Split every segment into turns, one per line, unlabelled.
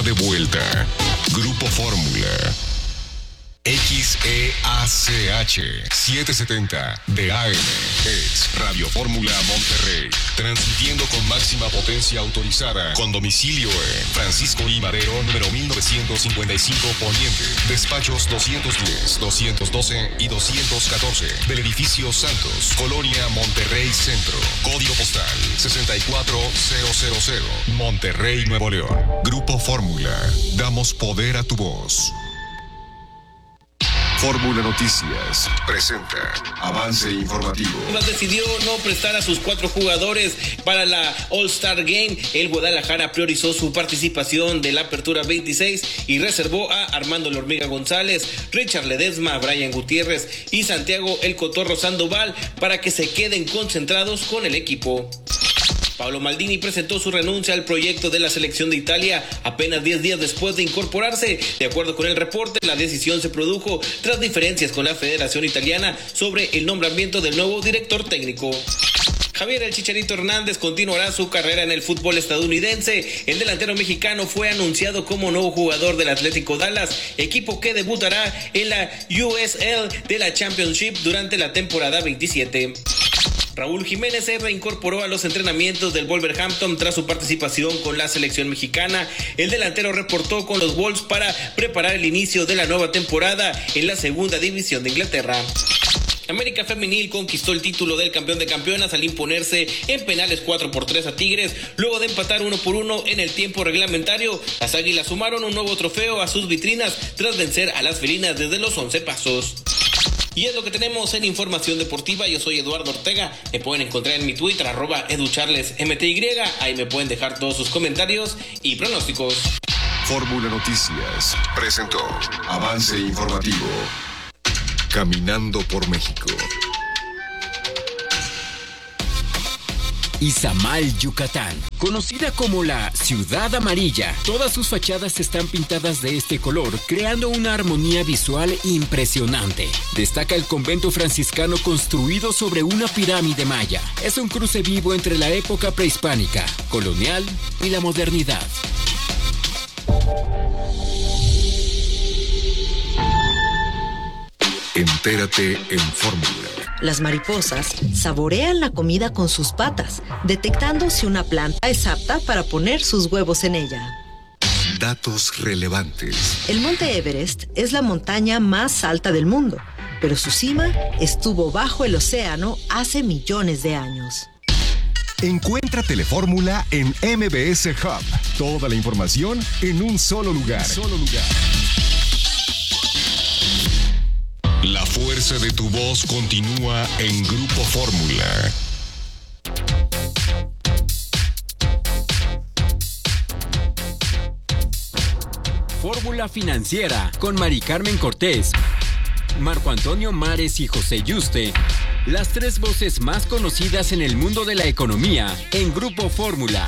de vuelta. Grupo Fórmula. XEACH 770 de AM es Radio Fórmula Monterrey, transmitiendo con máxima potencia autorizada, con domicilio en Francisco I. Madero, número 1955 Poniente, despachos 210, 212 y 214 del edificio Santos, Colonia Monterrey Centro, código postal 64000, Monterrey, Nuevo León. Grupo Fórmula, damos poder a tu voz. Fórmula Noticias presenta avance informativo.
Decidió no prestar a sus 4 jugadores para la All-Star Game. El Guadalajara priorizó su participación de la Apertura 26 y reservó a Armando La Hormiga González, Richard Ledesma, Brian Gutiérrez y Santiago El Cotorro Sandoval para que se queden concentrados con el equipo. Paolo Maldini presentó su renuncia al proyecto de la selección de Italia apenas 10 días después de incorporarse. De acuerdo con el reporte, la decisión se produjo tras diferencias con la Federación Italiana sobre el nombramiento del nuevo director técnico. Javier El Chicharito Hernández continuará su carrera en el fútbol estadounidense. El delantero mexicano fue anunciado como nuevo jugador del Atlético Dallas, equipo que debutará en la USL de la Championship durante la temporada 27. Raúl Jiménez se reincorporó a los entrenamientos del Wolverhampton tras su participación con la selección mexicana. El delantero reportó con los Wolves para preparar el inicio de la nueva temporada en la segunda división de Inglaterra. América Femenil conquistó el título del campeón de campeonas al imponerse en penales 4-3 a Tigres, luego de empatar 1-1 en el tiempo reglamentario. Las Águilas sumaron un nuevo trofeo a sus vitrinas tras vencer a las felinas desde los 11 pasos. Y es lo que tenemos en Información Deportiva. Yo soy Eduardo Ortega. Me pueden encontrar en mi Twitter, @educharlesmty. Ahí me pueden dejar todos sus comentarios y pronósticos.
Fórmula Noticias presentó avance informativo. Caminando por México.
Izamal, Yucatán, conocida como la Ciudad Amarilla. Todas sus fachadas están pintadas de este color, creando una armonía visual impresionante. Destaca el convento franciscano construido sobre una pirámide maya. Es un cruce vivo entre la época prehispánica, colonial y la modernidad.
Entérate en Fórmula.
Las mariposas saborean la comida con sus patas, detectando si una planta es apta para poner sus huevos en ella.
Datos relevantes.
El monte Everest es la montaña más alta del mundo, pero su cima estuvo bajo el océano hace millones de años.
Encuentra Telefórmula en MBS Hub. Toda la información en un solo lugar.
La fuerza de tu voz continúa en Grupo Fórmula.
Fórmula Financiera con Mari Carmen Cortés, Marco Antonio Mares y José Yuste. Las 3 voces más conocidas en el mundo de la economía en Grupo Fórmula.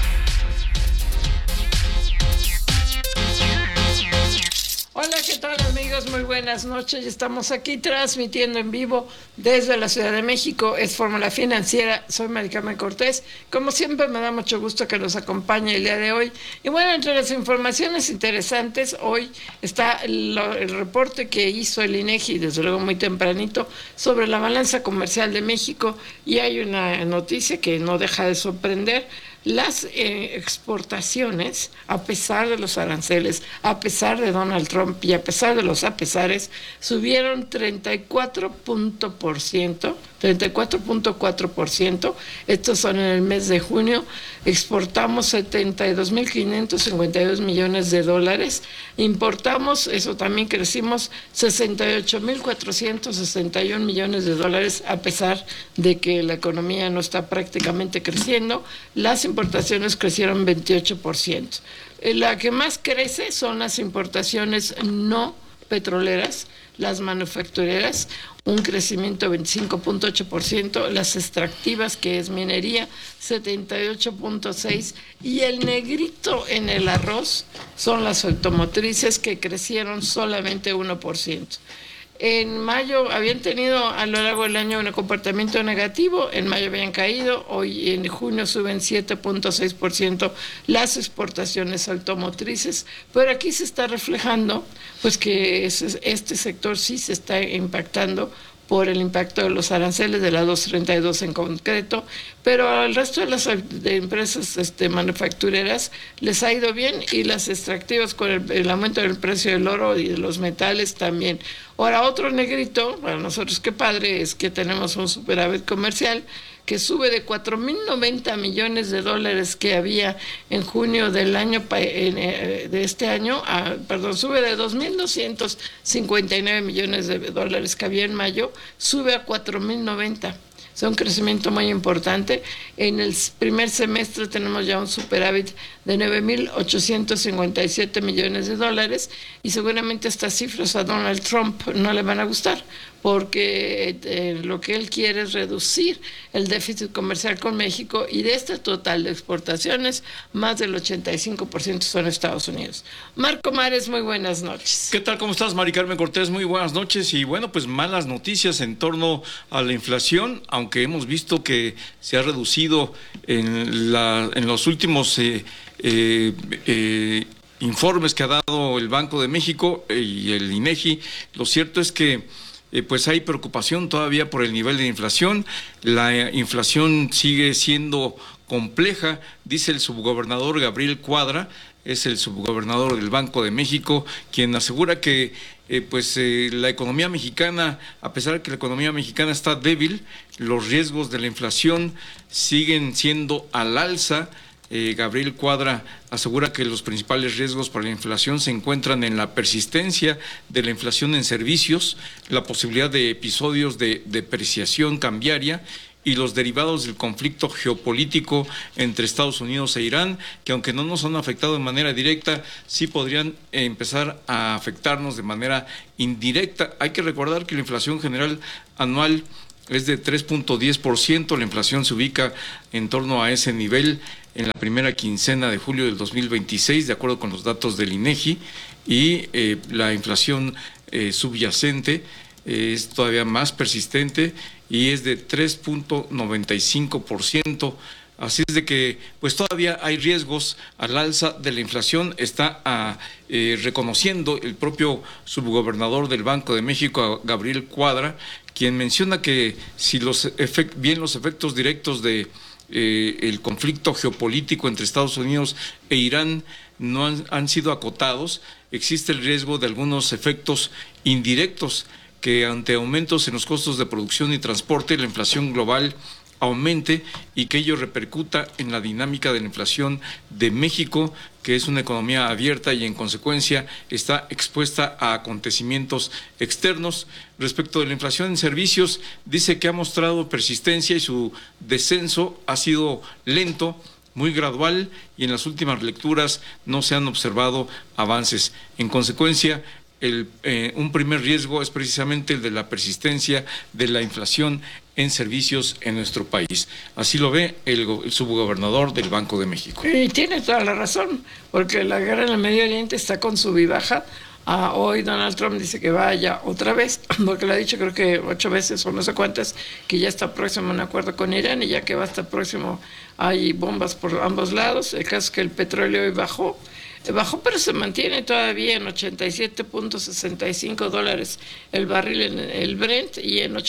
Hola, ¿qué tal amigos? Muy buenas noches. Estamos aquí transmitiendo en vivo desde la Ciudad de México. Es Fórmula Financiera. Soy Mari Carmen Cortés. Como siempre me da mucho gusto que nos acompañe el día de hoy. Y bueno, entre las informaciones interesantes, hoy está el reporte que hizo el INEGI, desde luego muy tempranito, sobre la balanza comercial de México. Y hay una noticia que no deja de sorprender. Las exportaciones, a pesar de los aranceles, a pesar de Donald Trump y a pesar de los apesares, subieron 34.4%. Estos son en el mes de junio. Exportamos 72.552 millones de dólares. Importamos, eso también crecimos, 68.461 millones de dólares, a pesar de que la economía no está prácticamente creciendo. Las importaciones crecieron 28%. La que más crece son las importaciones no petroleras, las manufactureras, un crecimiento de 25.8%, las extractivas, que es minería, 78.6%, y el negrito en el arroz son las automotrices, que crecieron solamente 1%. En mayo habían tenido a lo largo del año un comportamiento negativo, en mayo habían caído, hoy en junio suben 7.6% las exportaciones automotrices, pero aquí se está reflejando pues que este sector sí se está impactando por el impacto de los aranceles de la 232 en concreto, pero al resto de las empresas manufactureras les ha ido bien, y las extractivas con el aumento del precio del oro y de los metales también. Ahora, otro negrito, para nosotros qué padre, es que tenemos un superávit comercial que sube de 4.090 millones de dólares que había en junio del año de este año, sube de 2.259 millones de dólares que había en mayo, sube a 4.090. Es un crecimiento muy importante. En el primer semestre tenemos ya un superávit de 9.857 millones de dólares, y seguramente estas cifras a Donald Trump no le van a gustar, porque lo que él quiere es reducir el déficit comercial con México, y de este total de exportaciones, más del 85% son Estados Unidos. Marco Mares, muy buenas noches.
¿Qué tal? ¿Cómo estás, Mari Carmen Cortés? Muy buenas noches. Y bueno, pues malas noticias en torno a la inflación, aunque hemos visto que se ha reducido en los últimos informes que ha dado el Banco de México y el INEGI. Lo cierto es que pues hay preocupación todavía por el nivel de inflación. La inflación sigue siendo compleja, dice el subgobernador Gabriel Cuadra, es el subgobernador del Banco de México, quien asegura que la economía mexicana, a pesar de que la economía mexicana está débil, los riesgos de la inflación siguen siendo al alza. Gabriel Cuadra asegura que los principales riesgos para la inflación se encuentran en la persistencia de la inflación en servicios, la posibilidad de episodios de depreciación cambiaria y los derivados del conflicto geopolítico entre Estados Unidos e Irán, que aunque no nos han afectado de manera directa, sí podrían empezar a afectarnos de manera indirecta. Hay que recordar que la inflación general anual es de 3.10%, la inflación se ubica en torno a ese nivel en la primera quincena de julio del 2026, de acuerdo con los datos del INEGI, y la inflación subyacente es todavía más persistente y es de 3.95%. Así es de que pues todavía hay riesgos al alza de la inflación. Está reconociendo el propio subgobernador del Banco de México, Gabriel Cuadra, quien menciona que si los efectos directos de el conflicto geopolítico entre Estados Unidos e Irán no han sido acotados, existe el riesgo de algunos efectos indirectos, que ante aumentos en los costos de producción y transporte, la inflación global aumente y que ello repercuta en la dinámica de la inflación de México, que es una economía abierta y en consecuencia está expuesta a acontecimientos externos. Respecto de la inflación en servicios, dice que ha mostrado persistencia y su descenso ha sido lento, muy gradual, y en las últimas lecturas no se han observado avances. En consecuencia, un primer riesgo es precisamente el de la persistencia de la inflación en servicios en nuestro país. Así lo ve el subgobernador del Banco de México.
Y tiene toda la razón, porque la guerra en el Medio Oriente está con sub y baja. Hoy Donald Trump dice que vaya otra vez, porque lo ha dicho creo que 8 veces o no sé cuántas, que ya está próximo a un acuerdo con Irán, y ya que va a estar próximo hay bombas por ambos lados. El caso es que el petróleo hoy bajó, pero se mantiene todavía en 87.65 dólares el barril en el Brent y en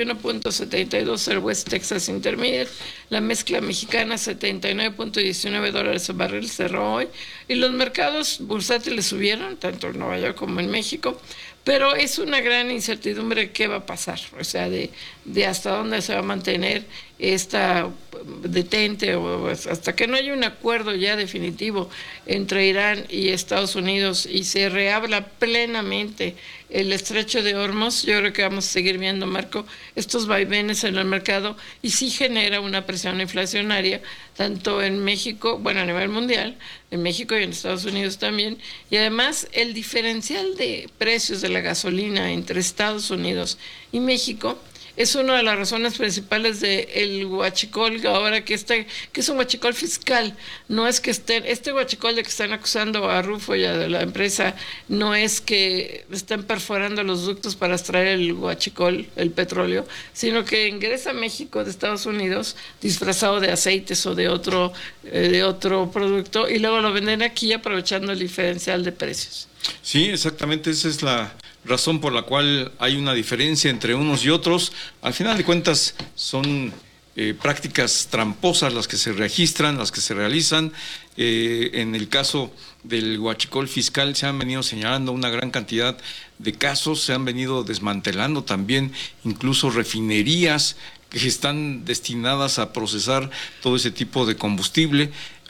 81.72 el West Texas Intermediate. La mezcla mexicana 79.19 dólares el barril cerró hoy, y los mercados bursátiles subieron, tanto en Nueva York como en México, pero es una gran incertidumbre qué va a pasar, o sea, de hasta dónde se va a mantener esta detente, o hasta que no haya un acuerdo ya definitivo entre Irán y Estados Unidos y se reabra plenamente el estrecho de Hormuz. Yo creo que vamos a seguir viendo, Marco, estos vaivenes en el mercado, y sí genera una presión inflacionaria, tanto en México, bueno, a nivel mundial, en México y en Estados Unidos también, y además el diferencial de precios de la gasolina entre Estados Unidos y México es una de las razones principales del huachicol ahora que es un huachicol fiscal. No es que este huachicol de que están acusando a Rufo y a la empresa, no es que estén perforando los ductos para extraer el huachicol, el petróleo, sino que ingresa a México de Estados Unidos disfrazado de aceites o de otro producto, y luego lo venden aquí aprovechando el diferencial de precios.
Sí, exactamente, esa es la razón por la cual hay una diferencia entre unos y otros. Al final de cuentas son prácticas tramposas las que se registran, las que se realizan. En el caso del huachicol fiscal se han venido señalando una gran cantidad de casos, se han venido desmantelando también incluso refinerías que están destinadas a procesar todo ese tipo de combustible.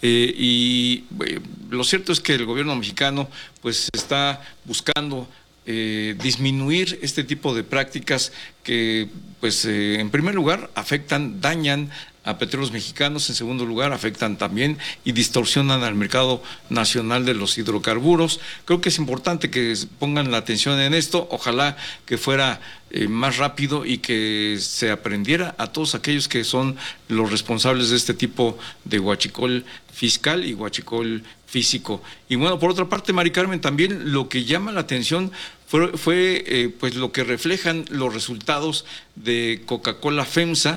Lo cierto es que el gobierno mexicano pues está buscando disminuir este tipo de prácticas que pues en primer lugar dañan a petróleos mexicanos, en segundo lugar afectan también y distorsionan al mercado nacional de los hidrocarburos. Creo que es importante que pongan la atención en esto, ojalá que fuera más rápido y que se aprendiera a todos aquellos que son los responsables de este tipo de huachicol fiscal y huachicol físico. Y bueno, por otra parte, Mari Carmen, también lo que llama la atención fue pues lo que reflejan los resultados de Coca-Cola FEMSA.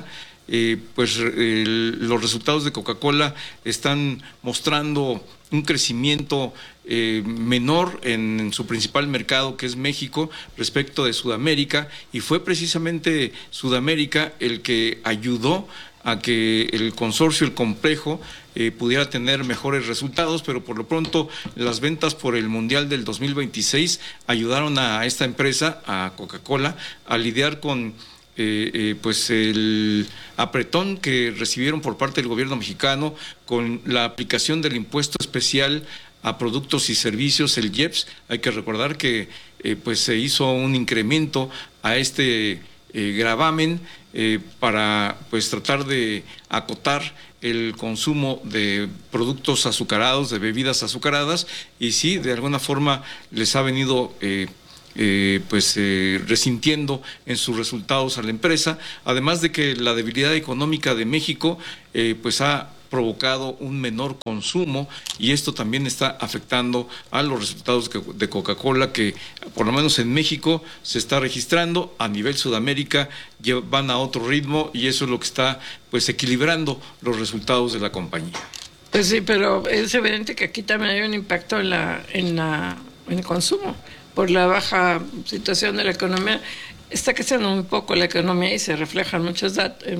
Los resultados de Coca-Cola están mostrando un crecimiento menor en su principal mercado, que es México, respecto de Sudamérica, y fue precisamente Sudamérica el que ayudó a que el consorcio, el complejo, pudiera tener mejores resultados, pero por lo pronto las ventas por el Mundial del 2026 ayudaron a esta empresa, a Coca-Cola, a lidiar con pues el apretón que recibieron por parte del gobierno mexicano con la aplicación del impuesto especial a productos y servicios, el IEPS. Hay que recordar que pues se hizo un incremento a este gravamen para pues tratar de acotar el consumo de productos azucarados, de bebidas azucaradas, y sí, de alguna forma les ha venido resintiendo en sus resultados a la empresa, además de que la debilidad económica de México pues ha provocado un menor consumo, y esto también está afectando a los resultados de Coca-Cola, que por lo menos en México se está registrando. A nivel Sudamérica van a otro ritmo, y eso es lo que está pues equilibrando los resultados de la compañía.
Pues sí, pero es evidente que aquí también hay un impacto en el consumo por la baja situación de la economía. Está creciendo muy poco la economía y se reflejan muchos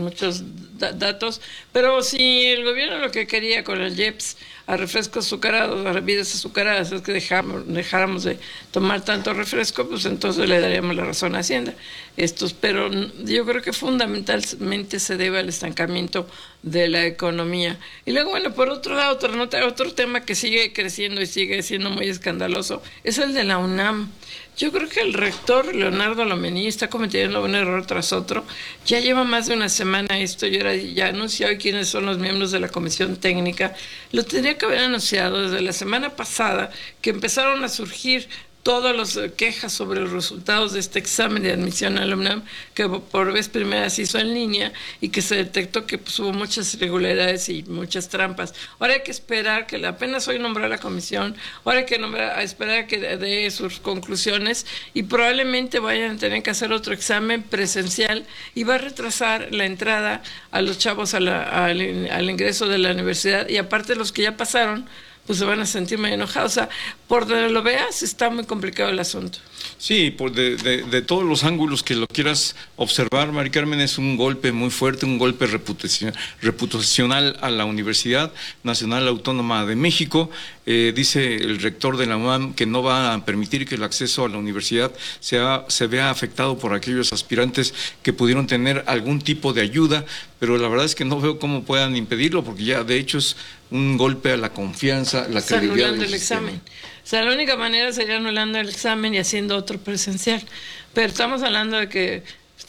datos, pero si el gobierno lo que quería con el IEPS a refrescos azucarados, a bebidas azucaradas, es que dejáramos de tomar tanto refresco, pues entonces le daríamos la razón a Hacienda. Pero yo creo que fundamentalmente se debe al estancamiento de la economía. Y luego, bueno, por otro lado, otro tema que sigue creciendo y sigue siendo muy escandaloso es el de la UNAM. Yo creo que el rector Leonardo Lomelí está cometiendo un error tras otro. Ya lleva más de una semana esto, ya anunció hoy quiénes son los miembros de la comisión técnica. Lo tendría que haber anunciado desde la semana pasada, que empezaron a surgir todas las quejas sobre los resultados de este examen de admisión a la UNAM, que por vez primera se hizo en línea y que se detectó que pues, hubo muchas irregularidades y muchas trampas. Ahora hay que esperar que apenas hoy nombró la comisión, ahora hay que esperar a que dé sus conclusiones, y probablemente vayan a tener que hacer otro examen presencial, y va a retrasar la entrada a los chavos al ingreso de la universidad, y aparte los que ya pasaron pues se van a sentir muy enojados. O sea, por donde lo veas, está muy complicado el asunto.
Sí, de todos los ángulos que lo quieras observar, Mari Carmen, es un golpe muy fuerte, un golpe reputacional a la Universidad Nacional Autónoma de México. Dice el rector de la UNAM que no va a permitir que el acceso a la universidad se vea afectado por aquellos aspirantes que pudieron tener algún tipo de ayuda, pero la verdad es que no veo cómo puedan impedirlo, porque ya de hecho es un golpe a la confianza, la credibilidad del
examen. O sea, la única manera sería anulando el examen y haciendo otro presencial. Pero estamos hablando de que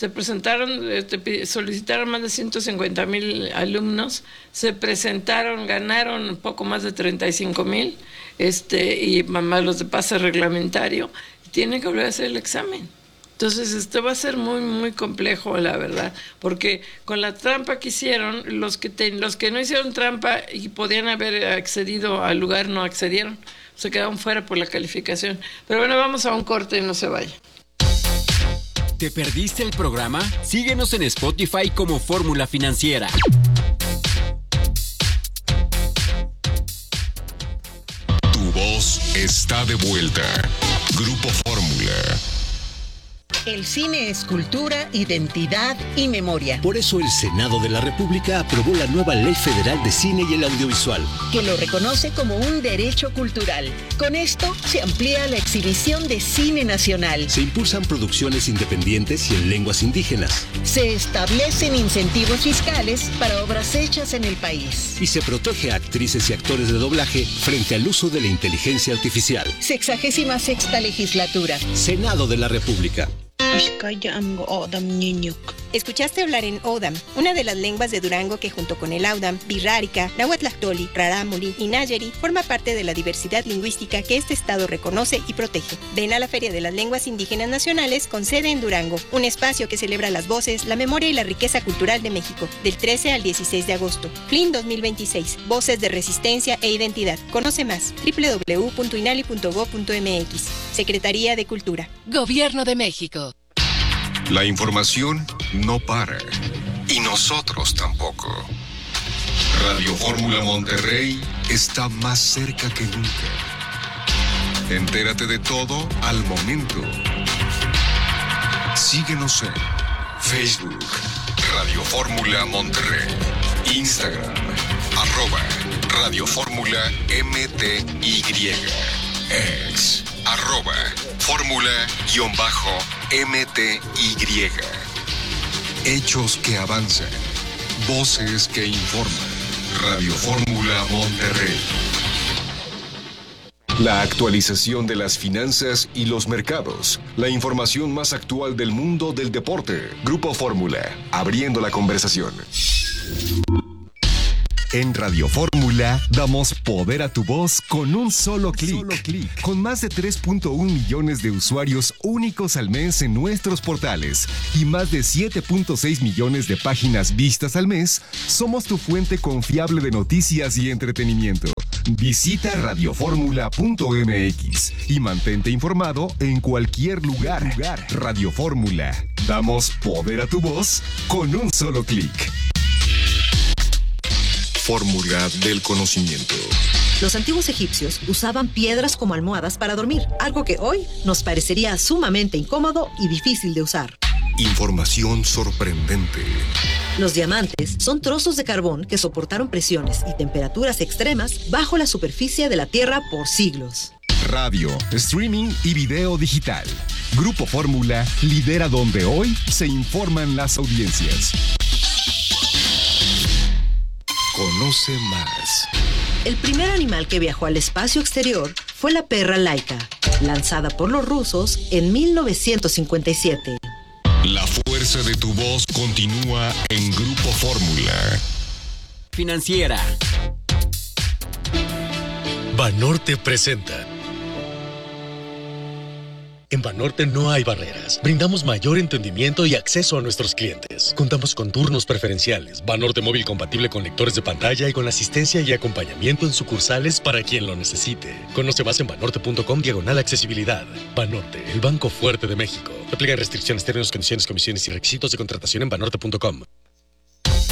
solicitaron más de 150,000 alumnos, se presentaron, ganaron un poco más de 35,000, y más los de pase reglamentario, y tienen que volver a hacer el examen. Entonces, va a ser muy, muy complejo, la verdad, porque con la trampa que hicieron, los que no hicieron trampa y podían haber accedido al lugar, no accedieron, se quedaron fuera por la calificación. Pero bueno, vamos a un corte y no se vaya.
¿Te perdiste el programa? Síguenos en Spotify como Fórmula Financiera.
Tu voz está de vuelta. Grupo Fórmula.
El cine es cultura, identidad y memoria.
Por eso el Senado de la República aprobó la nueva Ley Federal de Cine y el Audiovisual,
que lo reconoce como un derecho cultural. Con esto se amplía la exhibición de cine nacional.
Se impulsan producciones independientes y en lenguas indígenas.
Se establecen incentivos fiscales para obras hechas en el país.
Y se protege a actrices y actores de doblaje frente al uso de la inteligencia artificial.
66ª legislatura.
Senado de la República.
Escuchaste hablar en Odam, una de las lenguas de Durango que junto con el Audam, Birrárica, Nahuatlactoli, Rarámuri y Nayeri forma parte de la diversidad lingüística que este estado reconoce y protege. Ven a la Feria de las Lenguas Indígenas Nacionales con sede en Durango, un espacio que celebra las voces, la memoria y la riqueza cultural de México, del 13 al 16 de agosto. FLIN 2026, Voces de Resistencia e Identidad. Conoce más, www.inali.gov.mx. Secretaría de Cultura.
Gobierno de México.
La información no para. Y nosotros tampoco. Radio Fórmula Monterrey está más cerca que nunca. Entérate de todo al momento. Síguenos en Facebook, Radio Fórmula Monterrey, Instagram, @Radio Fórmula MTY, X, @Fórmula_MTY. Hechos que avanzan, voces que informan. Radio Fórmula Monterrey. La actualización de las finanzas y los mercados. La información más actual del mundo del deporte. Grupo Fórmula, abriendo la conversación.
En Radio Fórmula damos poder a tu voz con un solo clic. Con más de 3.1 millones de usuarios únicos al mes en nuestros portales y más de 7.6 millones de páginas vistas al mes, somos tu fuente confiable de noticias y entretenimiento. Visita radioformula.mx y mantente informado en cualquier lugar. Radio Fórmula. Damos poder a tu voz con un solo clic.
Fórmula del conocimiento.
Los antiguos egipcios usaban piedras como almohadas para dormir, algo que hoy nos parecería sumamente incómodo y difícil de usar.
Información sorprendente.
Los diamantes son trozos de carbón que soportaron presiones y temperaturas extremas bajo la superficie de la Tierra por siglos.
Radio, streaming y video digital. Grupo Fórmula lidera donde hoy se informan las audiencias.
Conoce más.
El primer animal que viajó al espacio exterior fue la perra Laika, lanzada por los rusos en 1957.
La fuerza de tu voz continúa en Grupo Fórmula.
Financiera.
Banorte presenta. En Banorte no hay barreras. Brindamos mayor entendimiento y acceso a nuestros clientes. Contamos con turnos preferenciales, Banorte móvil compatible con lectores de pantalla y con asistencia y acompañamiento en sucursales para quien lo necesite. Conoce más en banorte.com/accesibilidad. Banorte, el banco fuerte de México. Aplican restricciones, términos, condiciones, comisiones y requisitos de contratación en banorte.com.